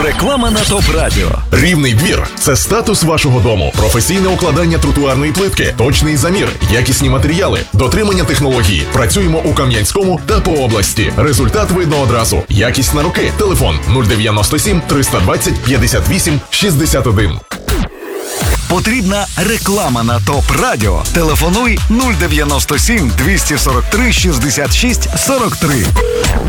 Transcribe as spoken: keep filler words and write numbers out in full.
Реклама на ТОП Радіо. Рівний двір – це статус вашого дому. Професійне укладання тротуарної плитки, точний замір, якісні матеріали, дотримання технології. Працюємо у Кам'янському та по області. Результат видно одразу. Якість на руки. Телефон нуль дев'яносто сім триста двадцять п'ятдесят вісім шістдесят один. Потрібна реклама на ТОП Радіо. Телефонуй нуль дев'яносто сім двісті сорок три шістдесят шість сорок три.